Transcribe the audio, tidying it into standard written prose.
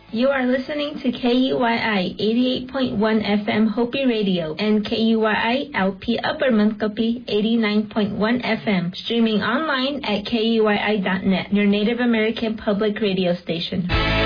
You are listening to KUYI 88.1 FM Hopi Radio and KUYI LP Upper Munkapi 89.1 FM, streaming online at KUYI.net, your Native American public radio station.